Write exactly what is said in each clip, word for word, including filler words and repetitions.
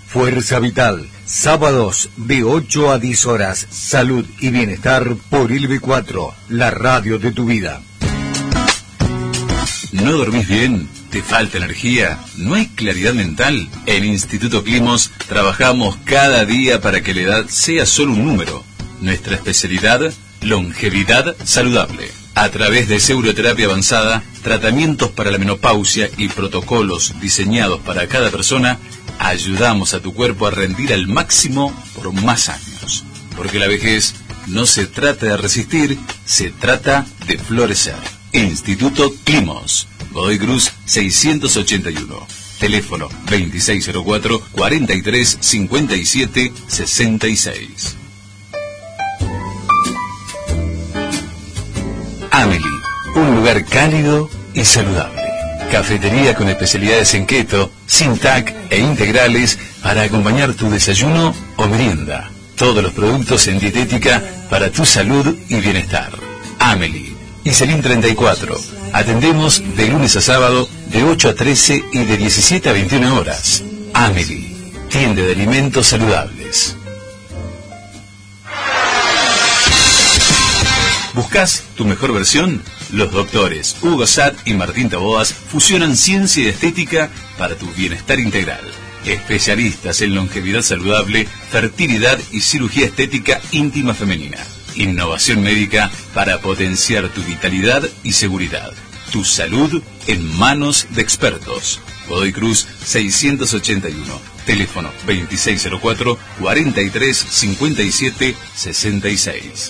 Fuerza Vital, sábados de ocho a diez horas. Salud y bienestar por I L B cuatro, la radio de tu vida. ¿No dormís bien? ¿Te falta energía? ¿No hay claridad mental? En Instituto Climos trabajamos cada día para que la edad sea solo un número. Nuestra especialidad, longevidad saludable. A través de seuroterapia avanzada, tratamientos para la menopausia y protocolos diseñados para cada persona, ayudamos a tu cuerpo a rendir al máximo por más años. Porque la vejez no se trata de resistir, se trata de florecer. Instituto Climos, Godoy Cruz seiscientos ochenta y uno. Teléfono veintiséis cero cuatro, cuarenta y tres cincuenta y siete sesenta y seis. Amelie, un lugar cálido y saludable. Cafetería con especialidades en keto, sin T A C e integrales para acompañar tu desayuno o merienda. Todos los productos en dietética para tu salud y bienestar. Amelie, Iselín treinta y cuatro. Atendemos de lunes a sábado de ocho a trece y de diecisiete a veintiuna horas. Amelie, tienda de alimentos saludables. ¿Buscas tu mejor versión? Los doctores Hugo Satt y Martín Taboas fusionan ciencia y estética para tu bienestar integral. Especialistas en longevidad saludable, fertilidad y cirugía estética íntima femenina. Innovación médica para potenciar tu vitalidad y seguridad. Tu salud en manos de expertos. Godoy Cruz seiscientos ochenta y uno. Teléfono veintiséis cero cuatro, cuarenta y tres cincuenta y siete sesenta y seis.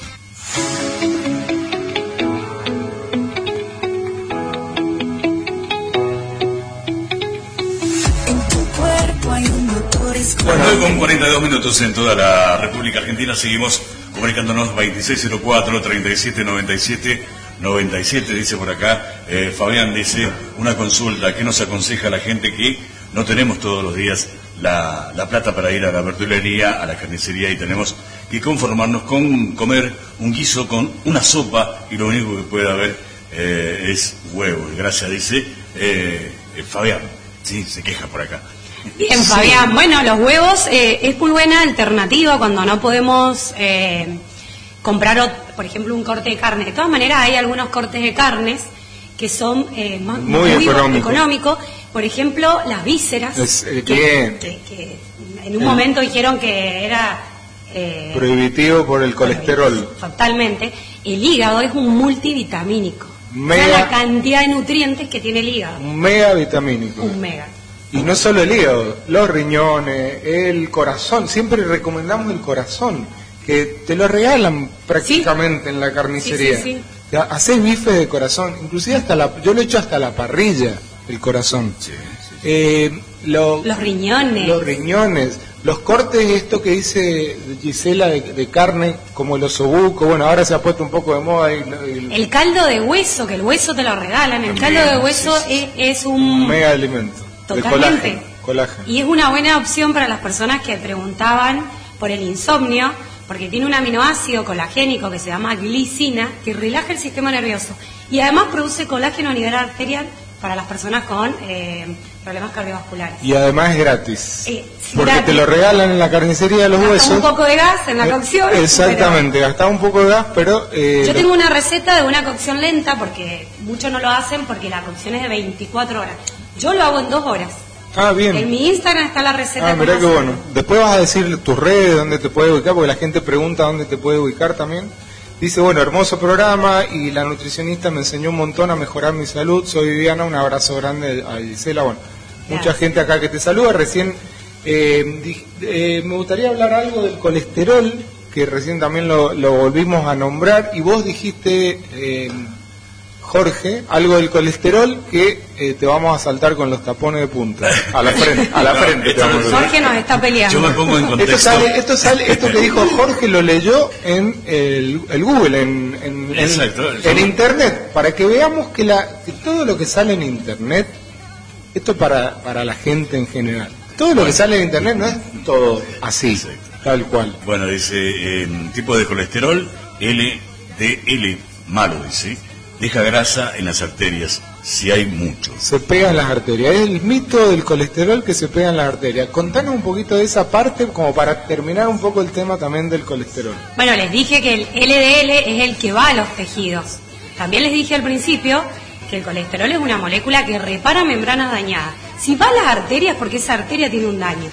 Bueno, nueve con cuarenta y dos minutos en toda la República Argentina. Seguimos comunicándonos veintiséis cero cuatro, treinta y siete noventa y siete noventa y siete. Dice por acá, eh, Fabián dice, una consulta, ¿qué nos aconseja la gente que no tenemos todos los días la, la plata para ir a la verdulería, a la carnicería, y tenemos que conformarnos con comer un guiso con una sopa y lo único que puede haber eh, es huevo? Y gracias, dice eh, eh, Fabián. Sí, se queja por acá. Bien, Fabián. Bueno, los huevos eh, es muy buena alternativa cuando no podemos eh, comprar, por ejemplo, un corte de carne. De todas maneras, hay algunos cortes de carnes que son eh, más, muy, muy económicos. Económico. Por ejemplo, las vísceras, es, eh, que, que, que en un eh. momento dijeron que era... Eh, prohibitivo por el colesterol. Totalmente. El hígado es un multivitamínico. Mega, o sea, la cantidad de nutrientes que tiene el hígado. Un mega vitamínico. Un mega. Y no solo el hígado, los riñones, el corazón. Siempre recomendamos el corazón, que te lo regalan prácticamente ¿Sí? en la carnicería. Sí, sí, sí. Hacés bife de corazón, inclusive hasta la, yo lo he hecho hasta la parrilla, el corazón. Sí, sí, sí. Eh, lo, los riñones. Los riñones. Los cortes, esto que dice Gisela de, de carne, como el osobuco, bueno, ahora se ha puesto un poco de moda. Y, y, el caldo de hueso, que el hueso te lo regalan, el caldo de hueso sí, sí. Es, es un... un mega alimento. Totalmente. Colágeno, colágeno. Y es una buena opción para las personas que preguntaban por el insomnio, porque tiene un aminoácido colagénico que se llama glicina, que relaja el sistema nervioso. Y además produce colágeno a nivel arterial para las personas con eh, problemas cardiovasculares. Y además es gratis. Eh, porque gratis. Te lo regalan en la carnicería de los Gasta huesos. un poco de gas en la cocción. Eh, exactamente, pero... gastaba un poco de gas, pero... Eh, Yo lo... tengo una receta de una cocción lenta, porque muchos no lo hacen porque la cocción es de veinticuatro horas. Yo lo hago en dos horas. Ah, bien. En mi Instagram está la receta. Ah, mirá qué bueno. Después vas a decir tus redes, dónde te puedes ubicar, porque la gente pregunta dónde te puede ubicar también. Dice, bueno, hermoso programa y la nutricionista me enseñó un montón a mejorar mi salud. Soy Viviana, un abrazo grande a Gisela. Bueno, gracias. Mucha gente acá que te saluda. Recién eh, eh, me gustaría hablar algo del colesterol, que recién también lo, lo volvimos a nombrar. Y vos dijiste... Eh, Jorge, algo del colesterol que eh, te vamos a saltar con los tapones de punta. A la frente, a la no, frente. Te vamos a Jorge nos está peleando. Yo me pongo en contexto. Esto sale, esto sale, esto que dijo Jorge lo leyó en el, el Google, en, en, Exacto, en, en Internet, para que veamos que, la, que todo lo que sale en Internet, esto para, para la gente en general, todo lo que sale en Internet no es todo así, Exacto. tal cual. Bueno, dice, eh, tipo de colesterol, L D L, malo, dice. Deja grasa en las arterias, si hay mucho? Se pega en las arterias. Es el mito del colesterol que se pega en las arterias. Contanos un poquito de esa parte, como para terminar un poco el tema también del colesterol. Bueno, les dije que el L D L es el que va a los tejidos. También les dije al principio que el colesterol es una molécula que repara membranas dañadas. Si va a las arterias, porque esa arteria tiene un daño.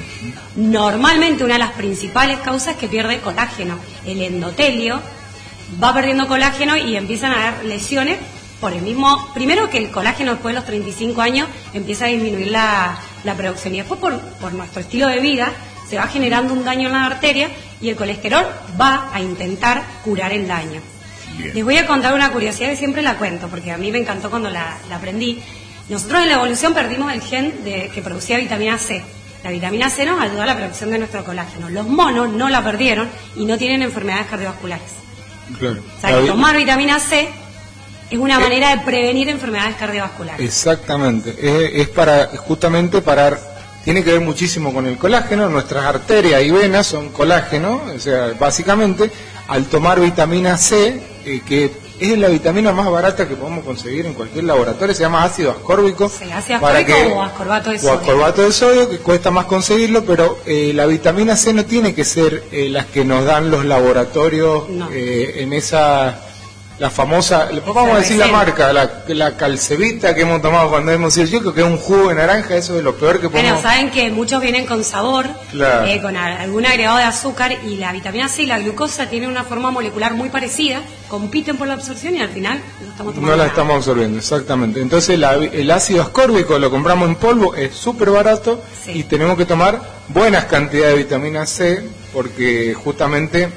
Normalmente una de las principales causas es que pierde colágeno. El endotelio va perdiendo colágeno y empiezan a haber lesiones por el mismo... Primero que el colágeno después de los treinta y cinco años empieza a disminuir la, la producción. Y después por, por nuestro estilo de vida se va generando un daño en la arteria y el colesterol va a intentar curar el daño. Bien. Les voy a contar una curiosidad que siempre la cuento, porque a mí me encantó cuando la, la aprendí. Nosotros en la evolución perdimos el gen de, que producía vitamina C. La vitamina C nos ayuda a la producción de nuestro colágeno. Los monos no la perdieron y no tienen enfermedades cardiovasculares. Claro. O sea, que tomar vitamina C es una manera de prevenir enfermedades cardiovasculares. Exactamente. Es, es para justamente parar. Tiene que ver muchísimo con el colágeno. Nuestras arterias y venas son colágeno. O sea, básicamente, al tomar vitamina C, eh, que es la vitamina más barata que podemos conseguir en cualquier laboratorio, se llama ácido ascórbico. Sí, ácido ascórbico o ascorbato de sodio. O ascorbato de sodio, que cuesta más conseguirlo, pero eh, la vitamina C no tiene que ser eh, las que nos dan los laboratorios no. eh, en esa... La famosa, vamos a decir la marca, la, la calcevita que hemos tomado cuando hemos ido yo, que es un jugo de naranja, eso es lo peor que podemos... Bueno, saben que muchos vienen con sabor, claro. eh, con algún agregado de azúcar, y la vitamina C y la glucosa tienen una forma molecular muy parecida, compiten por la absorción y al final no estamos tomando No la nada. estamos absorbiendo, exactamente. Entonces la, el ácido ascórbico lo compramos en polvo, es súper barato, sí. Y tenemos que tomar buenas cantidades de vitamina C, porque justamente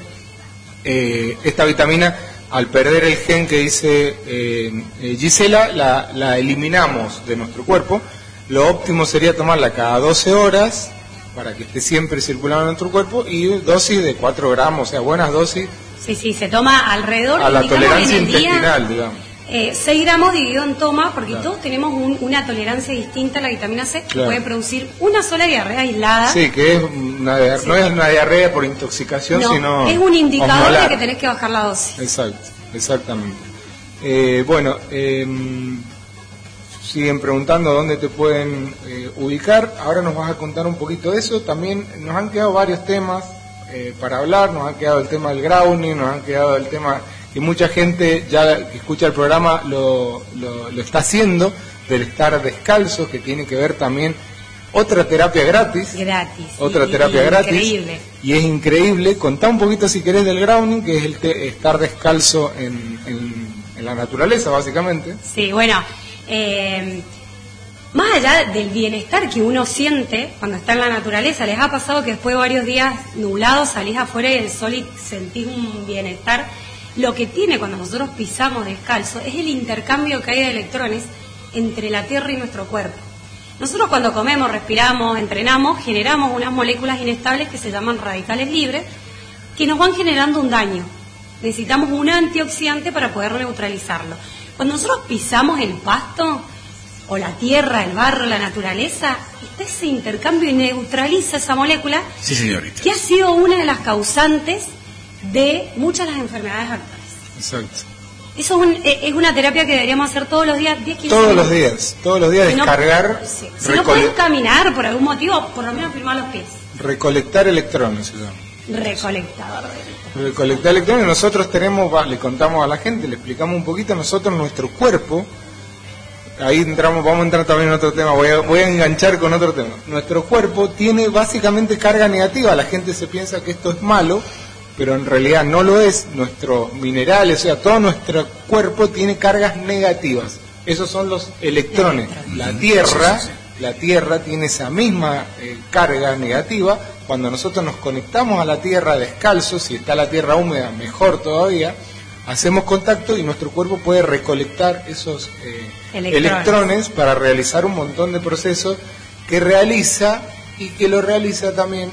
eh, esta vitamina... Al perder el gen que dice eh, eh, Gisela, la, la eliminamos de nuestro cuerpo. Lo óptimo sería tomarla cada doce horas para que esté siempre circulando en nuestro cuerpo y dosis de cuatro gramos, o sea, buenas dosis. Sí, sí, se toma alrededor a la tolerancia en el intestinal, día, digamos. Eh, seis gramos dividido en toma, porque claro. Todos tenemos un, una tolerancia distinta a la vitamina C, que claro. Puede producir una sola diarrea aislada. Sí, que es una diarrea, sí. No es una diarrea por intoxicación, no, sino... es un indicador osmolar. De que tenés que bajar la dosis. Exacto, exactamente. Eh, bueno, eh, siguen preguntando dónde te pueden eh, ubicar. Ahora nos vas a contar un poquito de eso. También nos han quedado varios temas eh, para hablar. Nos ha quedado el tema del Brownie, nos han quedado el tema... que mucha gente ya que escucha el programa lo, lo, lo está haciendo, del estar descalzo, que tiene que ver también otra terapia gratis. Gratis. Otra y, terapia y gratis. Increíble. Y es increíble. Contá un poquito si querés del grounding, que es el te, estar descalzo en, en, en la naturaleza, básicamente. Sí, bueno, eh, más allá del bienestar que uno siente cuando está en la naturaleza, ¿les ha pasado que después de varios días nublados salís afuera y el sol y sentís un bienestar? Lo que tiene cuando nosotros pisamos descalzo es el intercambio que hay de electrones entre la Tierra y nuestro cuerpo. Nosotros cuando comemos, respiramos, entrenamos, generamos unas moléculas inestables que se llaman radicales libres, que nos van generando un daño. Necesitamos un antioxidante para poder neutralizarlo. Cuando nosotros pisamos el pasto, o la tierra, el barro, la naturaleza, está ese intercambio y neutraliza esa molécula. Sí, señorita. Que ha sido una de las causantes de muchas de las enfermedades actuales. Exacto. Eso es, un, es una terapia que deberíamos hacer todos los días, diez, quince Todos minutos. los días, todos los días si descargar. No, sí. Si no puedes caminar por algún motivo, por lo menos firmar los pies. Recolectar electrones se llama. Recolectador. Recolectar electrones. Nosotros tenemos, va, le contamos a la gente, le explicamos un poquito, nosotros nuestro cuerpo, ahí entramos, vamos a entrar también en otro tema, voy a, voy a enganchar con otro tema. Nuestro cuerpo tiene básicamente carga negativa, la gente se piensa que esto es malo, pero en realidad no lo es. Nuestros minerales, o sea, todo nuestro cuerpo tiene cargas negativas. Esos son los electrones. La Tierra, la Tierra tiene esa misma eh, carga negativa. Cuando nosotros nos conectamos a la Tierra descalzos, si está la Tierra húmeda, mejor todavía, hacemos contacto y nuestro cuerpo puede recolectar esos eh, electrones. electrones para realizar un montón de procesos que realiza y que lo realiza también.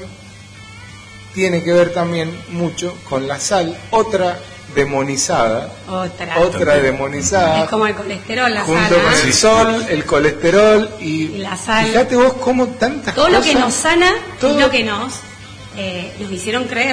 Tiene que ver también mucho con la sal, otra demonizada, otra, otra demonizada. Es como el colesterol, la junto sal. Junto con el sol, el colesterol y, y la sal. Fíjate vos cómo tantas todo cosas. Todo lo que nos sana todo, es lo que nos, eh, nos hicieron creer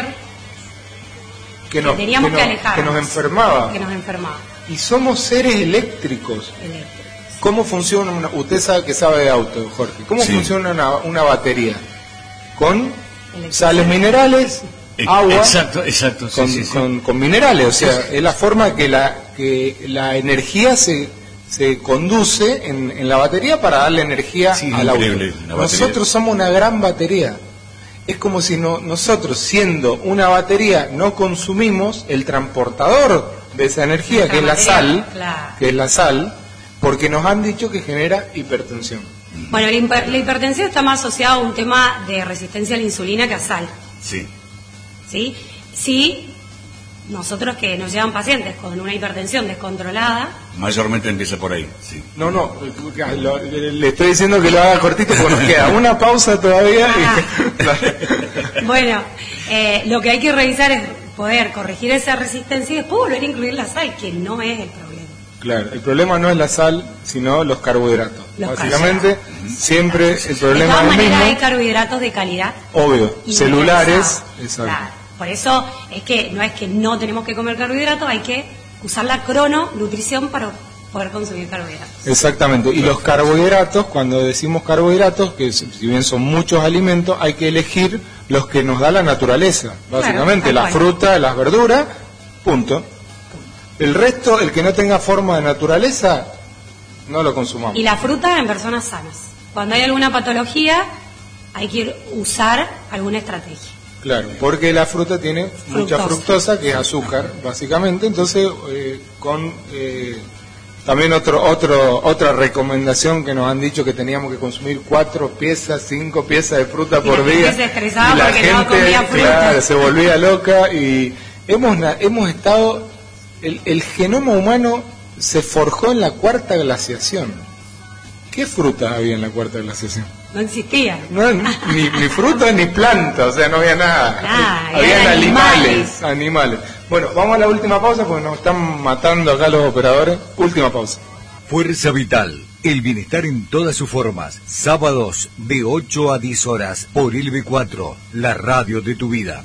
que, nos, que teníamos que, que nos, alejarnos. Que nos enfermaba. Que nos enfermaba. Y somos seres eléctricos. Eléctrico. ¿Cómo funciona una, usted sabe que sabe de auto, Jorge, ¿cómo sí. funciona una, una batería? Con sales minerales, agua, exacto, exacto, sí, con, sí, sí. Con, con minerales, o sea, es la forma que la, que la energía se, se conduce en, en la batería para darle energía sí, al auto. Nosotros somos una gran batería. Es como si no, nosotros, siendo una batería, no consumimos el transportador de esa energía, Nuestra que es la sal, claro. que es la sal, porque nos han dicho que genera hipertensión. Bueno, la, hiper, la hipertensión está más asociada a un tema de resistencia a la insulina que a sal. Sí. ¿Sí? Sí, nosotros que nos llevan pacientes con una hipertensión descontrolada... Mayormente empieza por ahí, sí. No, no, lo, le estoy diciendo que lo haga cortito porque nos queda una pausa todavía. Y... bueno, eh, lo que hay que revisar es poder corregir esa resistencia y después volver a incluir la sal, que no es el problema. Claro, el problema no es la sal, sino los carbohidratos. Los Básicamente, carbohidratos. siempre el problema es el mismo. De todas maneras hay carbohidratos de calidad. Obvio, celulares. Claro, por eso es que no es que no tenemos que comer carbohidratos, hay que usar la crononutrición para poder consumir carbohidratos. Exactamente, y los carbohidratos, cuando decimos carbohidratos, que si bien son muchos alimentos, hay que elegir los que nos da la naturaleza. Básicamente, claro, la fruta, las verduras, punto. El resto, el que no tenga forma de naturaleza, no lo consumamos. Y la fruta en personas sanas. Cuando hay alguna patología, hay que usar alguna estrategia. Claro, porque la fruta tiene fructosa. mucha fructosa, que es azúcar, básicamente. Entonces, eh, con eh, también otro, otro, otra recomendación que nos han dicho que teníamos que consumir cuatro piezas, cinco piezas de fruta y por la día. Gente se estresaba y la porque gente, no comía fruta. Claro, se volvía loca y hemos, hemos estado... El, el genoma humano se forjó en la cuarta glaciación. ¿Qué frutas había en la cuarta glaciación? No existía. No, ni, ni fruta ni planta, o sea, no había nada. Ah, Habían animales, animales. animales. Bueno, vamos a la última pausa porque nos están matando acá los operadores. Última pausa. Fuerza Vital, el bienestar en todas sus formas. Sábados de ocho a diez horas por el B cuatro, la radio de tu vida.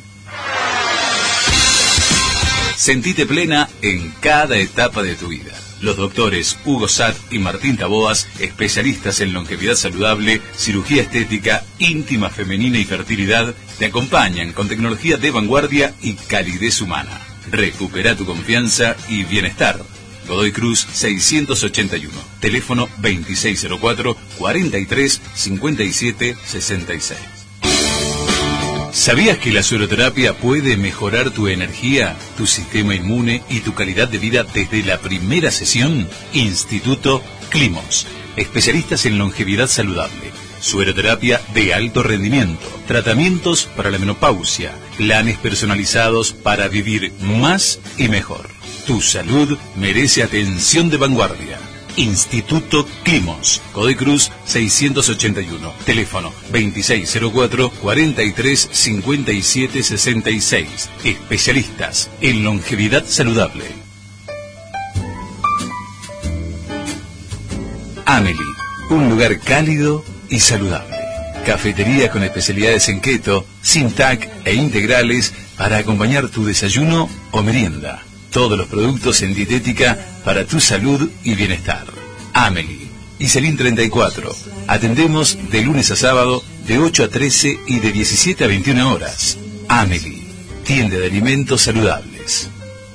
Sentite plena en cada etapa de tu vida. Los doctores Hugo Satt y Martín Taboas, especialistas en longevidad saludable, cirugía estética, íntima femenina y fertilidad, te acompañan con tecnología de vanguardia y calidez humana. Recupera tu confianza y bienestar. Godoy Cruz seiscientos ochenta y uno, teléfono veintiséis cero cuatro, cuarenta y tres, cincuenta y siete, sesenta y seis. ¿Sabías que la sueroterapia puede mejorar tu energía, tu sistema inmune y tu calidad de vida desde la primera sesión? Instituto Climos, especialistas en longevidad saludable, sueroterapia de alto rendimiento, tratamientos para la menopausia, planes personalizados para vivir más y mejor. Tu salud merece atención de vanguardia. Instituto Climos, Godoy Cruz seiscientos ochenta y uno, teléfono veintiséis cero cuatro, cuarenta y tres, cincuenta y siete, sesenta y seis. Especialistas en longevidad saludable. Amelie, un lugar cálido y saludable. Cafetería con especialidades en keto, sin T A C e integrales para acompañar tu desayuno o merienda. Todos los productos en dietética para tu salud y bienestar. Amelie, Iselín treinta y cuatro. Atendemos de lunes a sábado de ocho a trece y de diecisiete a veintiuna horas. Amelie, tienda de alimentos saludables.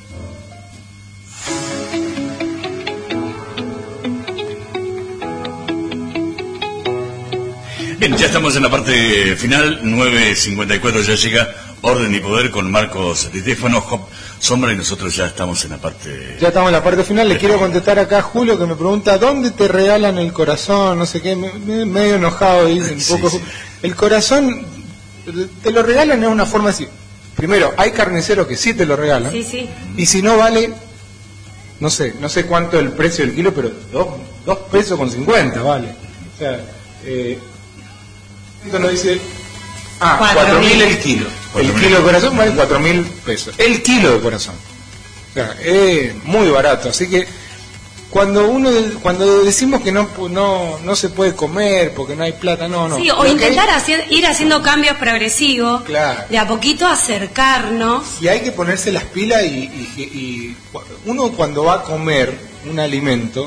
Bien, ya estamos en la parte final, nueve cincuenta y cuatro, ya llega Orden y Poder con Marcos Di Stefano, Hop Sombra, y nosotros ya estamos en la parte... Ya estamos en la parte final. Le quiero contestar acá a Julio, que me pregunta ¿dónde te regalan el corazón? No sé qué, me, me, medio enojado dice, un poco. Sí, sí. El corazón te lo regalan de una forma así. Primero, hay carniceros que sí te lo regalan. Sí, sí. Y si no vale, no sé, no sé cuánto es el precio del kilo, pero dos, dos pesos con cincuenta vale. O sea, eh, esto nos dice... Ah, cuatro mil el kilo. El kilo de corazón vale cuatro mil pesos. El kilo de corazón. O sea, es muy barato. Así que cuando uno cuando decimos que no no no se puede comer porque no hay plata, no, no. Sí, o intentar hay... hacer, ir haciendo cambios progresivos. Claro. De a poquito acercarnos. Y hay que ponerse las pilas y, y, y uno cuando va a comer un alimento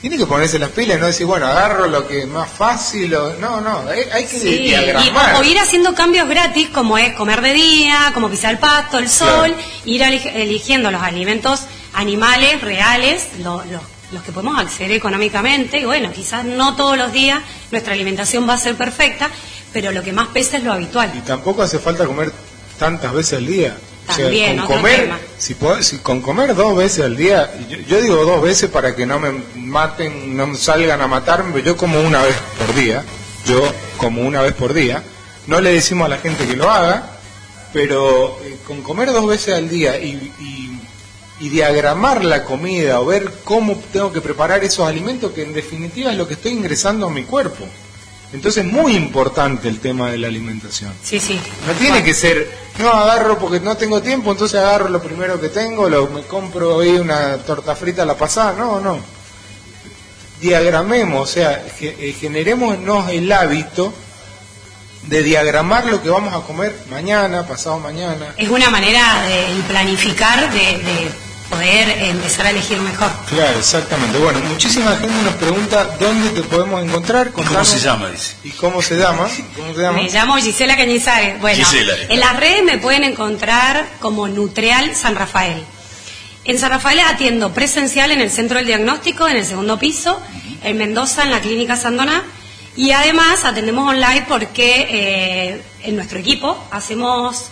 tiene que ponerse las pilas y no decir, bueno, agarro lo que es más fácil. O... No, no, hay, hay que sí, diagramar. Y, o, o ir haciendo cambios gratis, como es comer de día, como pisar el pasto, el sol, claro. Ir eligiendo los alimentos animales reales, lo, lo, los que podemos acceder económicamente. Y bueno, quizás no todos los días nuestra alimentación va a ser perfecta, pero lo que más pesa es lo habitual. Y tampoco hace falta comer tantas veces al día. También, o sea, con comer, si, puedo, si con comer dos veces al día, yo, yo digo dos veces para que no me maten, no me salgan a matarme, pero yo como una vez por día, yo como una vez por día, no le decimos a la gente que lo haga, pero eh, con comer dos veces al día y, y, y diagramar la comida o ver cómo tengo que preparar esos alimentos, que en definitiva es lo que estoy ingresando a mi cuerpo. Entonces es muy importante el tema de la alimentación. Sí, sí. No tiene bueno. que ser, no agarro porque no tengo tiempo, entonces agarro lo primero que tengo, lo, me compro hoy una torta frita a la pasada. No, no. Diagramemos, o sea, ge, generémonos el hábito de diagramar lo que vamos a comer mañana, pasado mañana. Es una manera de planificar, de... de... poder empezar a elegir mejor. Claro, exactamente. Bueno, muchísima gente nos pregunta dónde te podemos encontrar. Contanos, ¿cómo se llama? Dice. ¿Y cómo se llama? ¿Cómo se llama? Me llamo Gisela Cañizares. Bueno, Gisela. En las redes me pueden encontrar como Nutrial San Rafael. En San Rafael atiendo presencial en el Centro del Diagnóstico, en el segundo piso, en Mendoza, en la Clínica Sandoná, y además atendemos online porque eh, en nuestro equipo hacemos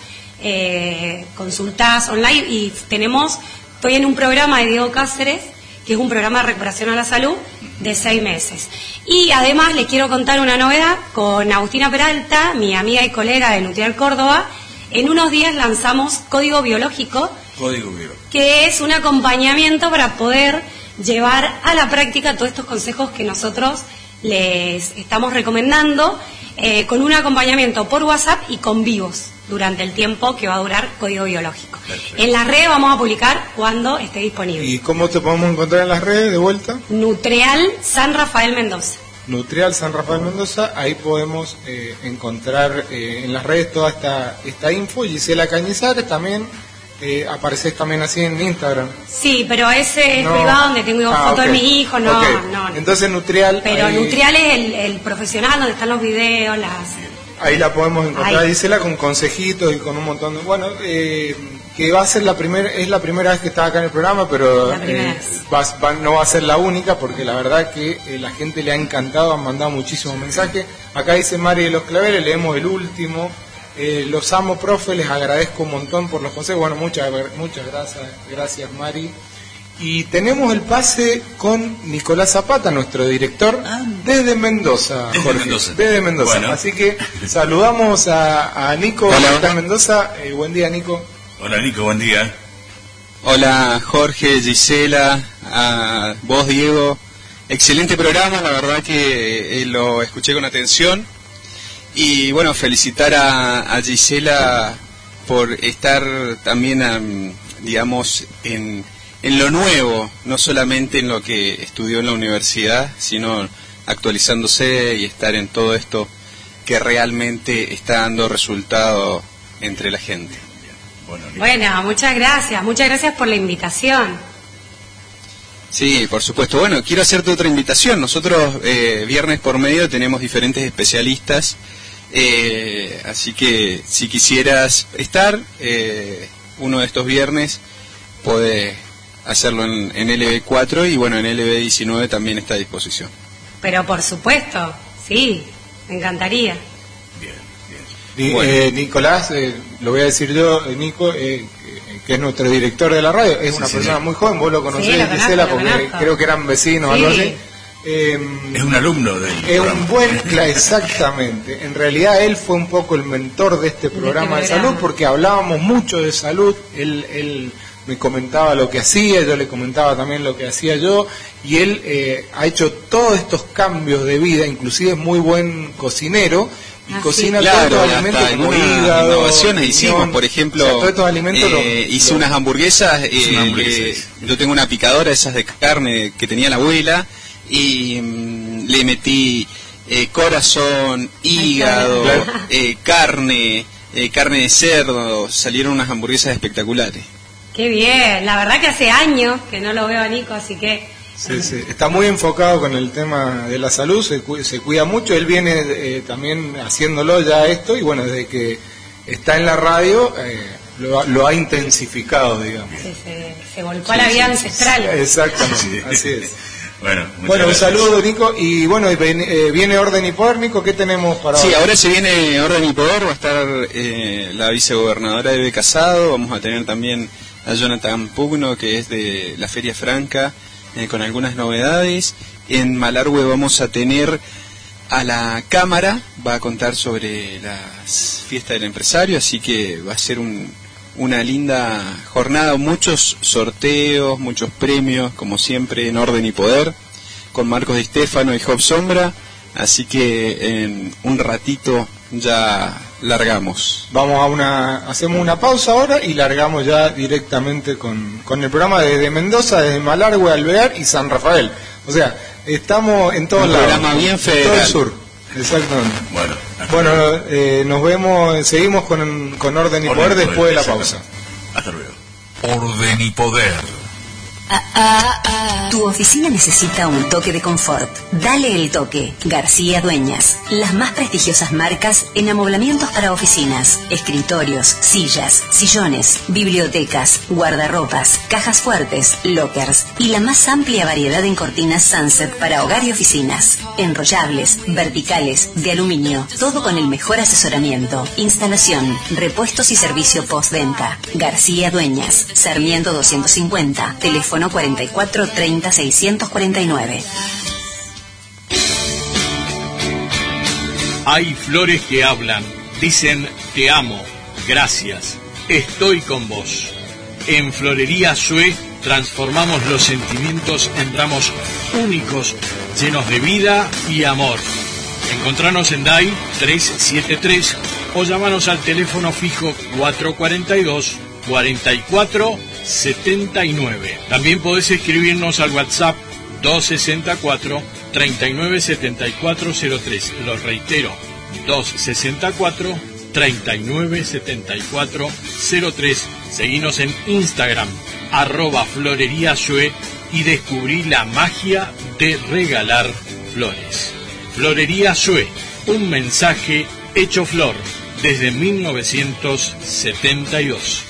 eh, consultas online y tenemos... Estoy en un programa de Diego Cáceres, que es un programa de recuperación a la salud de seis meses. Y además les quiero contar una novedad con Agustina Peralta, mi amiga y colega de Nutrial Córdoba. En unos días lanzamos Código Biológico, Código Biológico, que es un acompañamiento para poder llevar a la práctica todos estos consejos que nosotros les estamos recomendando, eh, con un acompañamiento por WhatsApp y con vivos durante el tiempo que va a durar Código Biológico. Perfecto. En las redes vamos a publicar cuando esté disponible. ¿Y cómo te podemos encontrar en las redes de vuelta? Nutrial San Rafael Mendoza. Nutrial San Rafael Mendoza, ahí podemos eh, encontrar eh, en las redes toda esta, esta info. Gisela Cañizares también, eh, apareces también así en Instagram. Sí, pero ese es no. privado, donde tengo ah, fotos okay. de mi hijo, no, okay. no, no. Entonces Nutrial... Pero ahí... Nutrial es el, el profesional, donde están los videos, las... Ahí la podemos encontrar, Ahí. Gisela, con consejitos y con un montón de... Bueno, eh, que va a ser la primera, es la primera vez que está acá en el programa, pero eh, va, va, no va a ser la única, porque la verdad que eh, la gente le ha encantado, han mandado muchísimos mensajes. Acá dice Mari de los Claveles, leemos el último. Eh, los amo, profe, les agradezco un montón por los consejos. Bueno, muchas, muchas gracias, gracias Mari. Y tenemos el pase con Nicolás Zapata, nuestro director, ah, desde Mendoza, desde Jorge. Mendoza. Desde Mendoza. Bueno. Así que saludamos a, a Nico, que está en Mendoza. Eh, buen día, Nico. Hola, Nico, buen día. Hola, Jorge, Gisela, a vos, Diego. Excelente programa, la verdad que eh, lo escuché con atención. Y bueno, felicitar a, a Gisela por estar también, um, digamos, en... en lo nuevo, no solamente en lo que estudió en la universidad, sino actualizándose y estar en todo esto que realmente está dando resultado entre la gente. Bueno, bueno, muchas gracias, muchas gracias por la invitación. Sí, por supuesto. Bueno, quiero hacerte otra invitación. Nosotros eh, viernes por medio tenemos diferentes especialistas, eh, así que si quisieras estar eh, uno de estos viernes, podés hacerlo en, en L B cuatro y bueno, en L B diecinueve también está a disposición. Pero por supuesto, sí, me encantaría. Bien, bien. Ni, Bueno. eh, Nicolás, eh, lo voy a decir yo, eh, Nico, eh, que es nuestro director de la radio, es Sí, una sí, persona sí. muy joven, vos lo conocés, Sí, lo conozco, Gisela, lo porque conozco. creo que eran vecinos o Sí. algo así. Eh, Es un alumno del Es programa. un buen, cla- exactamente. En realidad él fue un poco el mentor de este programa de, este salud, programa. porque hablábamos mucho de salud. Él, él me comentaba lo que hacía, yo le comentaba también lo que hacía yo, y él eh, ha hecho todos estos cambios de vida, inclusive es muy buen cocinero. Y Ah, cocina sí. todos Claro, estos alimentos hasta como algunas hígado, innovaciones hicimos, riñón, por ejemplo, o sea, todos estos alimentos eh, los- hice los- unas hamburguesas, eh, Hice una hamburguesa, eh, sí. yo tengo una picadora, esas de carne que tenía la abuela, y mm, le metí eh, corazón, hígado, Claro. eh, carne, eh, carne de cerdo, salieron unas hamburguesas espectaculares. Qué bien, la verdad que hace años que no lo veo a Nico, así que Sí, sí. Está muy enfocado con el tema de la salud, se, cu se cuida mucho. Él viene eh, también haciéndolo ya esto, y bueno, desde que está en la radio eh, lo, lo ha intensificado, digamos. Sí, se, se volcó a la vida ancestral. Exactamente, así es. Bueno, bueno, un gracias. saludo, Nico. Y bueno, viene, viene Orden y Poder, Nico. ¿Qué tenemos para Sí, hoy? ahora se viene Orden y Poder. Va a estar eh, la vicegobernadora Eve Casado. Vamos a tener también a Jonathan Pugno, que es de la Feria Franca, eh, con algunas novedades. En Malargüe vamos a tener a la Cámara. Va a contar sobre las fiestas del empresario, así que va a ser un... una linda jornada, muchos sorteos, muchos premios, como siempre en Orden y Poder, con Marcos Di Stefano y Job Sombra, así que en un ratito ya largamos. Vamos a una, hacemos una pausa ahora y largamos ya directamente con, con el programa desde Mendoza, desde Malargüe, Alvear y San Rafael. O sea, estamos en todos Un lados. programa bien federal. Todo el sur. Exactamente. Bueno, Bueno, eh, nos vemos, seguimos con, con Orden y Orden Poder y Poder, después de la exactamente. pausa. Hasta luego. Orden y Poder. Tu oficina necesita un toque de confort. Dale el toque. García Dueñas. Las más prestigiosas marcas en amoblamientos para oficinas, escritorios, sillas, sillones, bibliotecas, guardarropas, cajas fuertes, lockers y la más amplia variedad en cortinas Sunset para hogar y oficinas. Enrollables, verticales, de aluminio. Todo con el mejor asesoramiento, instalación, repuestos y servicio postventa. García Dueñas. Sarmiento doscientos cincuenta. Teléfono cuarenta y cuatro treinta seiscientos cuarenta y nueve. Hay flores que hablan, dicen te amo, gracias, estoy con vos. En Florería Sue transformamos los sentimientos en ramos únicos, llenos de vida y amor. Encontranos en D A I trescientos setenta y tres o llamanos al teléfono fijo cuatrocientos cuarenta y dos, cuarenta y cuatro setenta y nueve. También podés escribirnos al WhatsApp doscientos sesenta y cuatro, treinta y nueve setenta y cuatro cero tres. Lo reitero, doscientos sesenta y cuatro, treinta y nueve setenta y cuatro cero tres. Seguinos en Instagram, arroba Florería Sue, y descubrí la magia de regalar flores. Florería Sue, un mensaje hecho flor desde mil novecientos setenta y dos.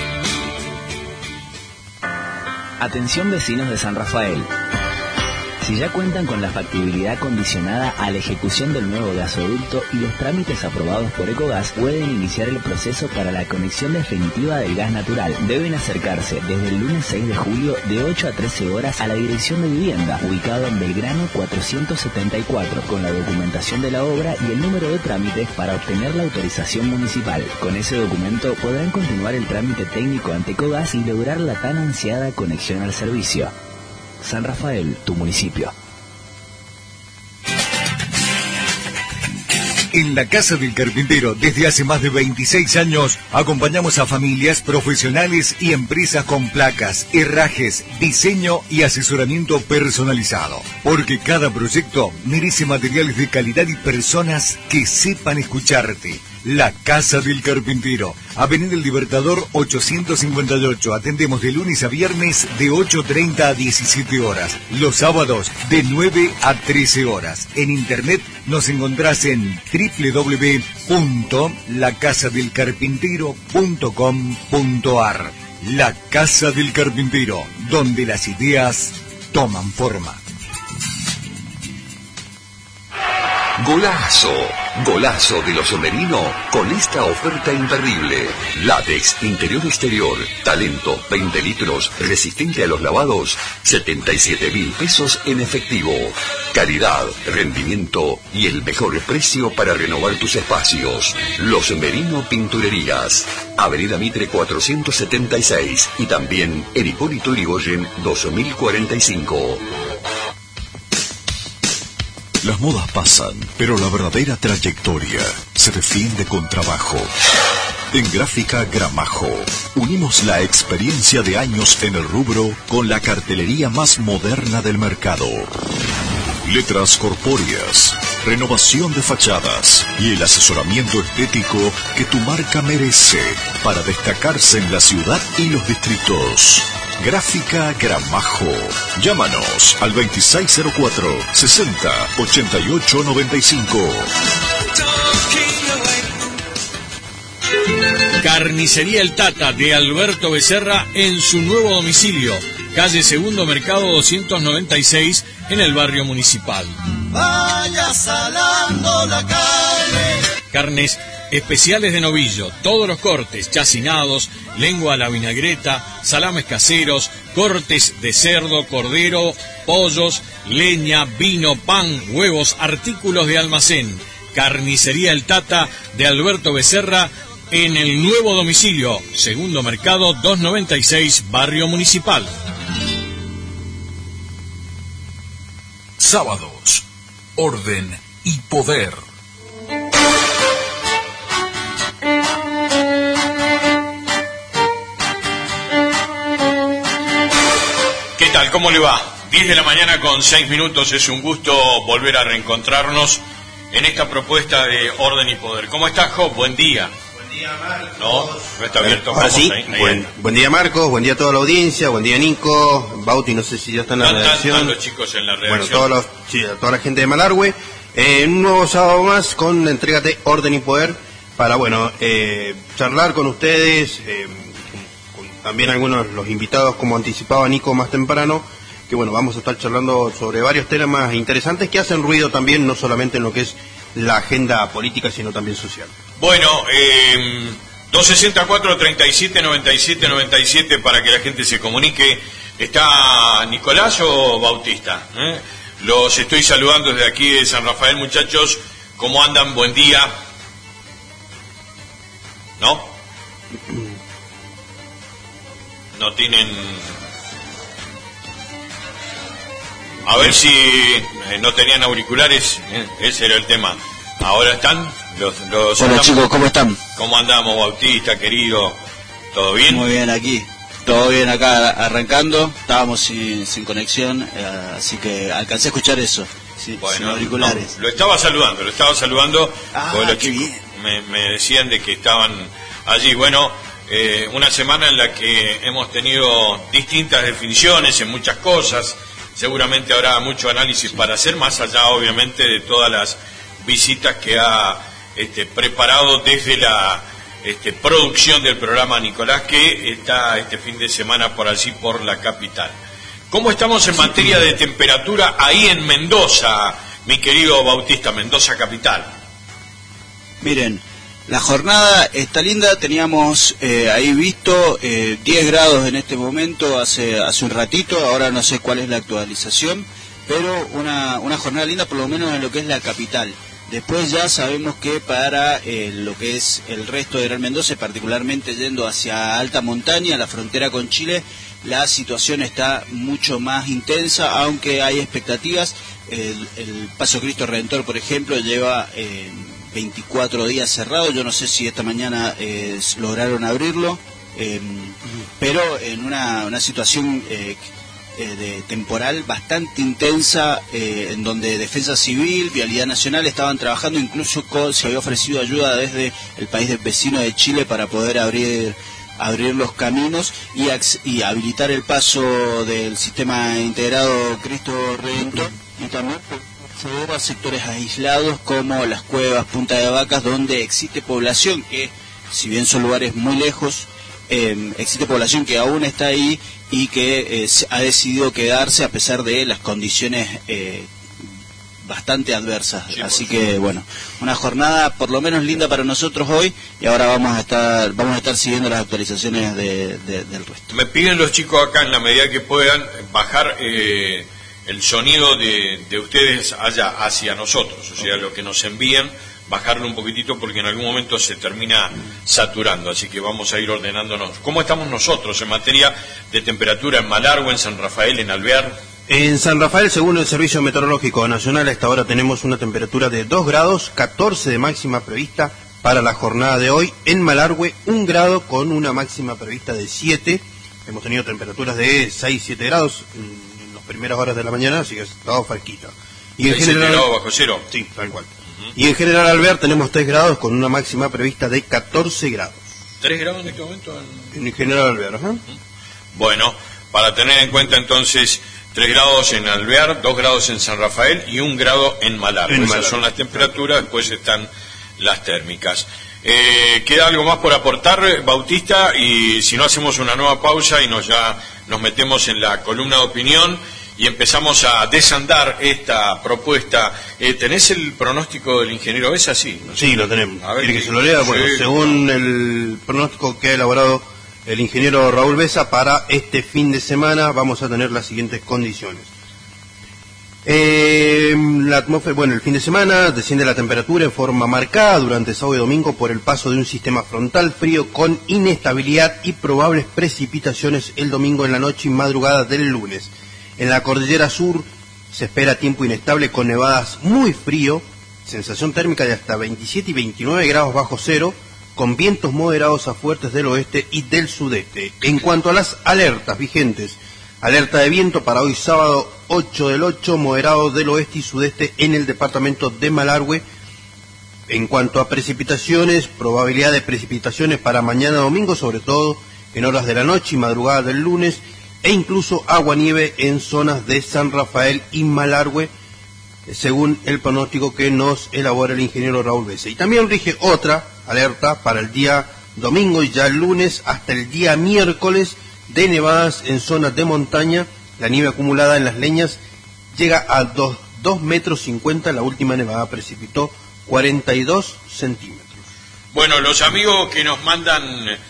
Atención vecinos de San Rafael. Si ya cuentan con la factibilidad condicionada a la ejecución del nuevo gasoducto y los trámites aprobados por Ecogas, pueden iniciar el proceso para la conexión definitiva del gas natural. Deben acercarse desde el lunes seis de julio de ocho a trece horas a la Dirección de Vivienda, ubicado en Belgrano cuatrocientos setenta y cuatro, con la documentación de la obra y el número de trámites para obtener la autorización municipal. Con ese documento podrán continuar el trámite técnico ante Ecogas y lograr la tan ansiada conexión al servicio. San Rafael, tu municipio. En la Casa del Carpintero, desde hace más de veintiséis años, acompañamos a familias, profesionales y empresas con placas, herrajes, diseño y asesoramiento personalizado. Porque cada proyecto merece materiales de calidad y personas que sepan escucharte. La Casa del Carpintero, Avenida El Libertador ochocientos cincuenta y ocho. Atendemos de lunes a viernes de ocho treinta a diecisiete horas. Los sábados de nueve a trece horas. En internet nos encontrás en doble u doble u doble u punto la casa del carpintero punto com punto a r. La Casa del Carpintero, donde las ideas toman forma. Golazo, golazo de los Merino con esta oferta imperdible. Látex, interior exterior, talento, veinte litros, resistente a los lavados, setenta y siete mil pesos en efectivo. Calidad, rendimiento y el mejor precio para renovar tus espacios. Los Merino Pinturerías, Avenida Mitre cuatrocientos setenta y seis y también en Hipólito Yrigoyen dos mil cuarenta y cinco. Las modas pasan, pero la verdadera trayectoria se defiende con trabajo. En Gráfica Gramajo, unimos la experiencia de años en el rubro con la cartelería más moderna del mercado. Letras corpóreas, renovación de fachadas y el asesoramiento estético que tu marca merece para destacarse en la ciudad y los distritos. Gráfica Gramajo. Llámanos al veintiséis cero cuatro, sesenta, ochenta y ocho noventa y cinco. Carnicería El Tata de Alberto Becerra en su nuevo domicilio, calle Segundo Mercado doscientos noventa y seis, en el barrio Municipal. Vaya salando la carne. Carnes especiales de novillo, todos los cortes, chacinados, lengua a la vinagreta, salames caseros, cortes de cerdo, cordero, pollos, leña, vino, pan, huevos, artículos de almacén. Carnicería El Tata de Alberto Becerra en el nuevo domicilio, Segundo Mercado doscientos noventa y seis, barrio Municipal. Sábados, orden y poder. ¿Qué tal? ¿Cómo le va? diez de la mañana con seis minutos. Es un gusto volver a reencontrarnos en esta propuesta de orden y poder. ¿Cómo estás, Job? Buen día. Buen día, Marcos. No, no está abierto. Ahora sí. Ahí, ahí, buen, ahí. buen día, Marcos. Buen día a toda la audiencia. Buen día, Nico. Bauti, no sé si ya está en la Están, redacción. están los chicos en la redacción. Bueno, todos los, sí, toda la gente de Malargüe. Eh, un nuevo sábado más con la entrega de Orden y Poder para, bueno, eh, charlar con ustedes, eh, con, con también algunos los invitados, como anticipaba Nico más temprano, que bueno, vamos a estar charlando sobre varios temas interesantes que hacen ruido también, no solamente en lo que es la agenda política, sino también social. Bueno, eh, dos sesenta y cuatro, treinta y siete, noventa y siete, noventa y siete para que la gente se comunique. ¿Está Nicolás o Bautista? ¿Eh? Los estoy saludando desde aquí de San Rafael, muchachos. ¿Cómo andan? Buen día. ¿No? No tienen... A ver si eh, no tenían auriculares, eh, ese era el tema. Ahora están los... los Hola andamos. chicos, ¿cómo están? ¿Cómo andamos, Bautista, querido? ¿Todo bien? Muy bien aquí, todo bien acá arrancando, estábamos sin, sin conexión, eh, así que alcancé a escuchar eso, sí, Bueno, sin auriculares. no, lo estaba saludando, lo estaba saludando, Ah, porque los qué chicos me, me decían de que estaban allí. Bueno, eh, una semana en la que hemos tenido distintas definiciones en muchas cosas, seguramente habrá mucho análisis para hacer, más allá obviamente de todas las visitas que ha este, preparado desde la este, producción del programa Nicolás, que está este fin de semana por allí, por la capital. ¿Cómo estamos en materia de temperatura ahí en Mendoza, mi querido Bautista, Mendoza capital? Miren, la jornada está linda, teníamos eh, ahí visto eh, diez grados en este momento, hace, hace un ratito, ahora no sé cuál es la actualización, pero una, una jornada linda por lo menos en lo que es la capital. Después ya sabemos que para eh, lo que es el resto de Gran Mendoza, particularmente yendo hacia alta montaña, la frontera con Chile, la situación está mucho más intensa, aunque hay expectativas. El, el Paso Cristo Redentor, por ejemplo, lleva eh, veinticuatro días cerrado. Yo no sé si esta mañana eh, lograron abrirlo, eh, pero en una, una situación... Eh, de temporal bastante intensa, eh, en donde Defensa Civil, Vialidad Nacional estaban trabajando, incluso con, se había ofrecido ayuda desde el país del vecino de Chile para poder abrir abrir los caminos y, y habilitar el paso del sistema integrado Cristo Redentor, y también acceder a sectores aislados como las cuevas, Punta de Vacas, donde existe población que, si bien son lugares muy lejos, eh, existe población que aún está ahí y que eh, ha decidido quedarse a pesar de las condiciones eh, bastante adversas. Sí, así que bueno, una jornada por lo menos linda para nosotros hoy, y ahora vamos a estar vamos a estar siguiendo las actualizaciones de, de, del resto. Me piden los chicos acá, en la medida que puedan, bajar eh, el sonido de, de ustedes allá hacia nosotros, o sea, okay, lo que nos envían, bajarlo un poquitito porque en algún momento se termina saturando, así que vamos a ir ordenándonos. ¿Cómo estamos nosotros en materia de temperatura en Malargüe, en San Rafael, en Alvear? En San Rafael, según el Servicio Meteorológico Nacional, a esta hora tenemos una temperatura de dos grados, catorce de máxima prevista para la jornada de hoy. En Malargüe, un grado con una máxima prevista de siete. Hemos tenido temperaturas de seis, siete grados en, en las primeras horas de la mañana, así que ha estado fresquita. Y en general, bajo cero. Sí, tal cual. Y en general, Alvear, tenemos tres grados con una máxima prevista de catorce grados. ¿tres grados en este momento? En, en general, Alvear, ajá. Bueno, para tener en cuenta entonces tres grados en Alvear, dos grados en San Rafael y un grado en Malargüe. Esas Malargüe. Son las temperaturas, después están las térmicas. Eh, ¿Queda algo más por aportar, Bautista? Y si no, hacemos una nueva pausa y nos ya nos metemos en la columna de opinión y empezamos a desandar esta propuesta. Eh, ¿Tenés el pronóstico del ingeniero Besa? Sí, ¿no? Sí, lo tenemos. A ver, ¿quiere que se lo lea? Bueno, sí, según no. el pronóstico que ha elaborado el ingeniero Raúl Besa, para este fin de semana vamos a tener las siguientes condiciones. Eh, la atmósfera, bueno, el fin de semana desciende la temperatura en forma marcada durante sábado y domingo por el paso de un sistema frontal frío con inestabilidad y probables precipitaciones el domingo en la noche y madrugada del lunes. En la cordillera sur se espera tiempo inestable con nevadas muy frío, sensación térmica de hasta veintisiete y veintinueve grados bajo cero, con vientos moderados a fuertes del oeste y del sudeste. En cuanto a las alertas vigentes, alerta de viento para hoy sábado ocho del ocho, moderado del oeste y sudeste en el departamento de Malargüe. En cuanto a precipitaciones, probabilidad de precipitaciones para mañana domingo, sobre todo en horas de la noche y madrugada del lunes, e incluso agua-nieve en zonas de San Rafael y Malargüe, según el pronóstico que nos elabora el ingeniero Raúl Besa. Y también rige otra alerta para el día domingo y ya el lunes hasta el día miércoles de nevadas en zonas de montaña. La nieve acumulada en las leñas llega a dos metros cincuenta, la última nevada precipitó cuarenta y dos centímetros. Bueno, los amigos que nos mandan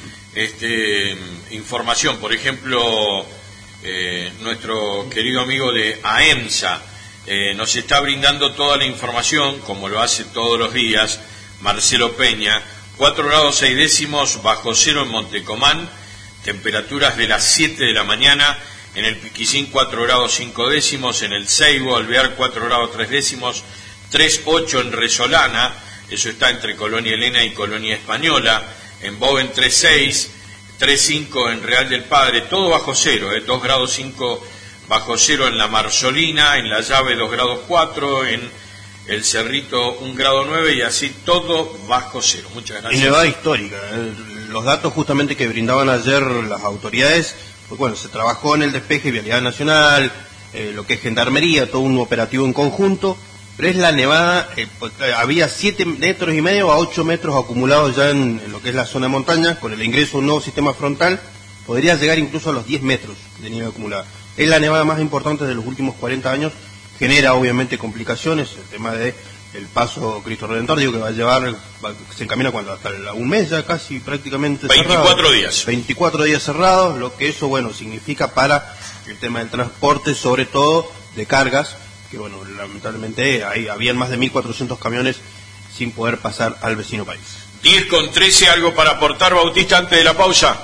este, información, por ejemplo, eh, nuestro querido amigo de AEMSA, eh, nos está brindando toda la información, como lo hace todos los días, Marcelo Peña. Cuatro grados seis décimos bajo cero en Montecomán, temperaturas de las siete de la mañana. En el Piquicín cuatro grados cinco décimos, en el Seibo, Alvear cuatro grados tres décimos, tres ocho en Resolana, eso está entre Colonia Elena y Colonia Española, en Boven tres seis, tres cinco en Real del Padre, todo bajo cero, eh, dos grados cinco bajo cero en La Marzolina, en La Llave dos grados cuatro, en el Cerrito un grado nueve y así todo bajo cero. Muchas gracias. Y nevada histórica, eh, los datos justamente que brindaban ayer las autoridades. Pues bueno, se trabajó en el despeje, Vialidad Nacional, eh, lo que es Gendarmería, todo un operativo en conjunto, pero es la nevada, eh, pues, había siete metros y medio a ocho metros acumulados ya en, en lo que es la zona de montaña, con el ingreso de un nuevo sistema frontal, podría llegar incluso a los diez metros de nieve acumulada. Es la nevada más importante de los últimos cuarenta años, genera obviamente complicaciones, el tema de el paso Cristo Redentor, digo que va a llevar, va, se encamina cuando hasta el, un mes ya casi prácticamente veinticuatro cerrado. días. veinticuatro días cerrados, lo que eso, bueno, significa para el tema del transporte, sobre todo de cargas, que bueno, lamentablemente ahí habían más de mil cuatrocientos camiones sin poder pasar al vecino país. diez con trece, ¿algo para aportar, Bautista, antes de la pausa?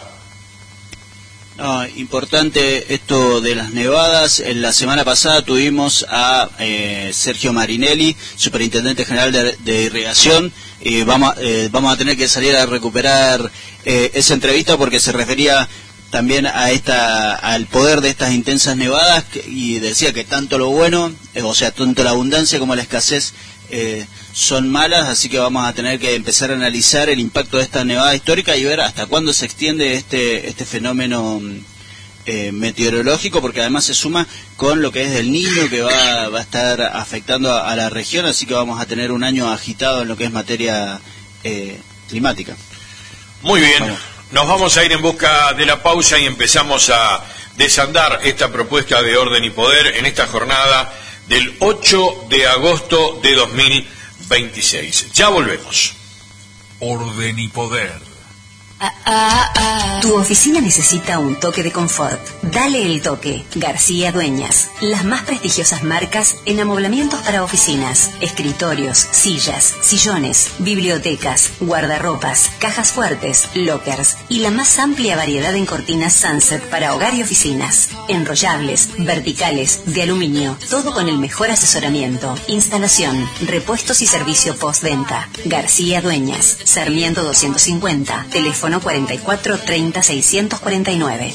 No, importante esto de las nevadas. En la semana pasada tuvimos a eh, Sergio Marinelli, superintendente general de, de irrigación. Eh, vamos, eh, vamos a tener que salir a recuperar eh, esa entrevista porque se refería también a esta, al poder de estas intensas nevadas que, y decía que tanto lo bueno, eh, o sea, tanto la abundancia como la escasez eh, son malas, así que vamos a tener que empezar a analizar el impacto de esta nevada histórica y ver hasta cuándo se extiende este este fenómeno eh, meteorológico, porque además se suma con lo que es el Niño que va, va a estar afectando a, a la región, así que vamos a tener un año agitado en lo que es materia eh, climática. Muy bien, vamos. Nos vamos a ir en busca de la pausa y empezamos a desandar esta propuesta de orden y poder en esta jornada del ocho de agosto de dos mil veintiséis. Ya volvemos. Orden y poder. Ah, ah, ah. Tu oficina necesita un toque de confort. Dale el toque. García Dueñas. Las más prestigiosas marcas en amoblamientos para oficinas, escritorios, sillas, sillones, bibliotecas, guardarropas, cajas fuertes, lockers y la más amplia variedad en cortinas Sunset para hogar y oficinas. Enrollables, verticales, de aluminio. Todo con el mejor asesoramiento, instalación, repuestos y servicio postventa. García Dueñas. Sarmiento doscientos cincuenta. Teléfono cuarenta y cuatro treinta seiscientos cuarenta y nueve.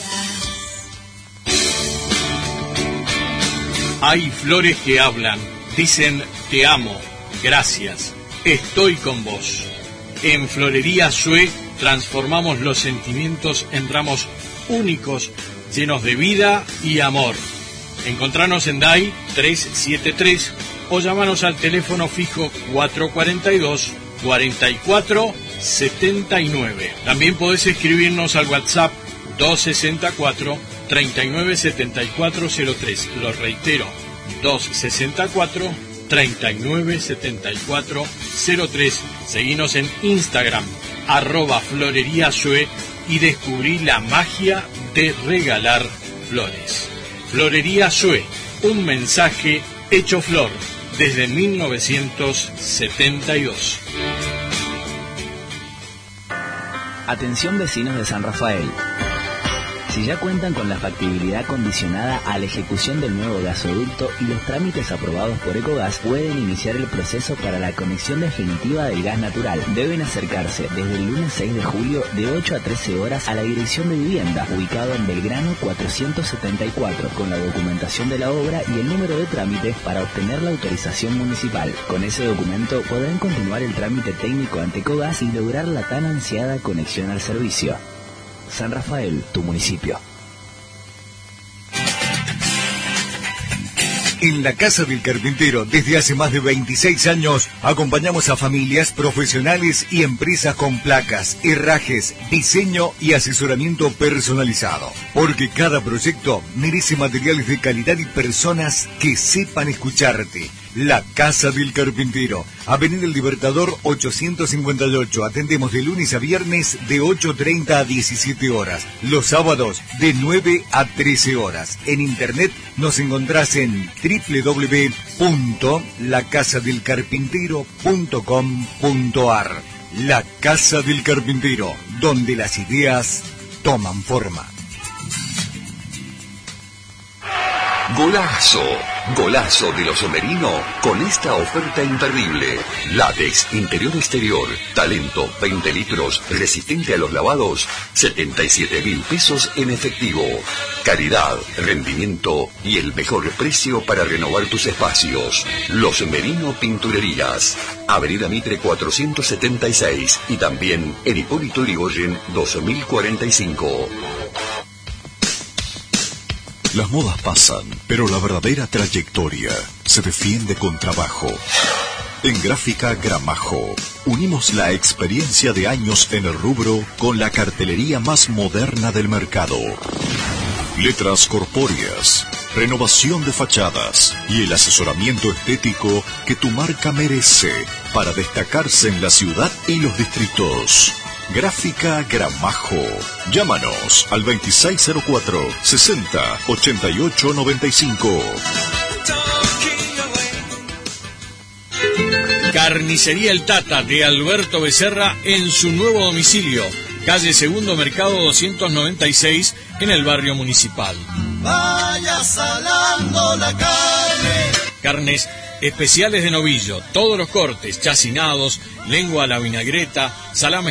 Hay flores que hablan, dicen te amo, gracias, estoy con vos. En Florería Sue transformamos los sentimientos en ramos únicos llenos de vida y amor. Encontranos en D A I trescientos setenta y tres o llamanos al teléfono fijo cuatrocientos cuarenta y dos, cuarenta y cuatro setenta y nueve. También podés escribirnos al WhatsApp doscientos sesenta y cuatro, treinta y nueve setenta y cuatro cero tres. Lo reitero, doscientos sesenta y cuatro, treinta y nueve setenta y cuatro cero tres. Seguinos en Instagram, arroba Florería Sue, y descubrí la magia de regalar flores. Florería Sue, un mensaje hecho flor desde mil novecientos setenta y dos. Atención vecinos de San Rafael. Si ya cuentan con la factibilidad condicionada a la ejecución del nuevo gasoducto y los trámites aprobados por Ecogas, pueden iniciar el proceso para la conexión definitiva del gas natural. Deben acercarse desde el lunes seis de julio de ocho a trece horas a la Dirección de Vivienda, ubicado en Belgrano cuatrocientos setenta y cuatro, con la documentación de la obra y el número de trámite para obtener la autorización municipal. Con ese documento podrán continuar el trámite técnico ante Ecogas y lograr la tan ansiada conexión al servicio. San Rafael, tu municipio. En la Casa del Carpintero, desde hace más de veintiséis años, acompañamos a familias, profesionales y empresas con placas, herrajes, diseño y asesoramiento personalizado. Porque cada proyecto merece materiales de calidad y personas que sepan escucharte. La Casa del Carpintero, Avenida El Libertador ochocientos cincuenta y ocho. Atendemos de lunes a viernes de ocho treinta a diecisiete horas. Los sábados de nueve a trece horas. En internet nos encontrás en doble u doble u doble u punto la casa del carpintero punto com punto a r. La Casa del Carpintero, donde las ideas toman forma. Golazo, golazo de los Merino con esta oferta imperdible. Látex, interior exterior, talento, veinte litros, resistente a los lavados, setenta y siete mil pesos en efectivo. Calidad, rendimiento y el mejor precio para renovar tus espacios. Los Merino Pinturerías, Avenida Mitre cuatrocientos setenta y seis y también en Hipólito Yrigoyen dos mil cuarenta y cinco. Las modas pasan, pero la verdadera trayectoria se defiende con trabajo. En Gráfica Gramajo, unimos la experiencia de años en el rubro con la cartelería más moderna del mercado. Letras corpóreas, renovación de fachadas y el asesoramiento estético que tu marca merece para destacarse en la ciudad y los distritos. Gráfica Gramajo. Llámanos al veintiséis cero cuatro, sesenta, ochenta y ocho noventa y cinco. Carnicería El Tata de Alberto Becerra en su nuevo domicilio, calle Segundo Mercado doscientos noventa y seis, en el barrio Municipal. Vaya salando la carne. Carnes especiales de novillo, todos los cortes, chacinados, lengua a la vinagreta, salame